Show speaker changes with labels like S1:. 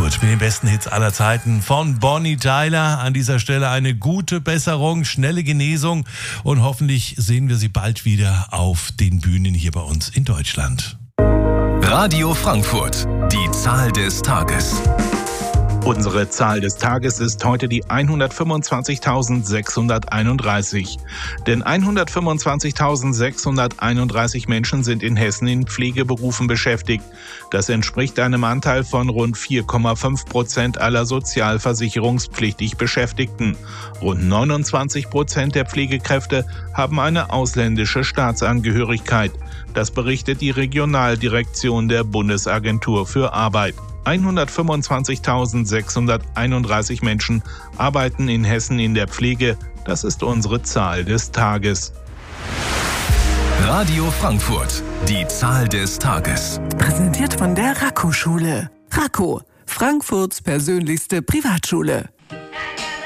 S1: Frankfurt mit den besten Hits aller Zeiten von Bonnie Tyler. An dieser Stelle eine gute Besserung, schnelle Genesung und hoffentlich sehen wir sie bald wieder auf den Bühnen hier bei uns in Deutschland.
S2: Radio Frankfurt, die Zahl des Tages.
S3: Unsere Zahl des Tages ist heute die 125.631. Denn 125.631 Menschen sind in Hessen in Pflegeberufen beschäftigt. Das entspricht einem Anteil von rund 4,5% aller sozialversicherungspflichtig Beschäftigten. Rund 29% der Pflegekräfte haben eine ausländische Staatsangehörigkeit. Das berichtet die Regionaldirektion der Bundesagentur für Arbeit. 125.631 Menschen arbeiten in Hessen in der Pflege. Das ist unsere Zahl des Tages.
S2: Radio Frankfurt, die Zahl des Tages.
S4: Präsentiert von der Raco-Schule. Raco, Frankfurts persönlichste Privatschule.